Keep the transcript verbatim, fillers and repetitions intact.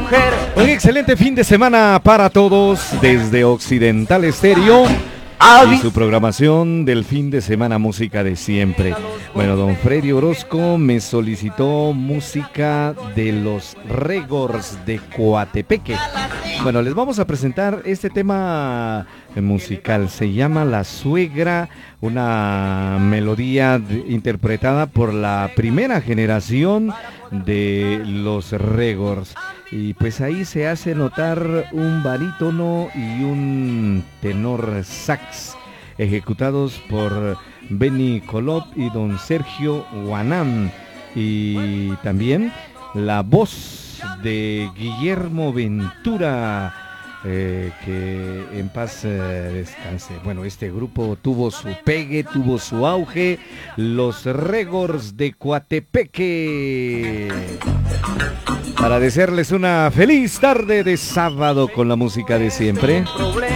mujer. Un excelente fin de semana para todos desde Occidental Estéreo y su programación del fin de semana, música de siempre. Bueno, don Freddy Orozco me solicitó música de los Regors de Coatepeque. Bueno, les vamos a presentar este tema musical, se llama La Suegra, una melodía de, interpretada por la primera generación de los Regors. Y pues ahí se hace notar un barítono y un tenor sax, ejecutados por Benny Colop y don Sergio Guanam. Y también la voz de Guillermo Ventura, eh, que en paz eh, descanse. Bueno, este grupo tuvo su pegue, tuvo su auge, los Regors de Coatepeque. Para desearles una feliz tarde de sábado con la música de siempre.